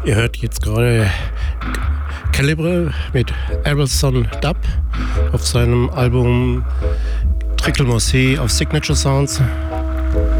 Ihr hört jetzt gerade Calibre mit Aerosol Dub auf seinem Album Trickle Mossé auf Signature Sounds.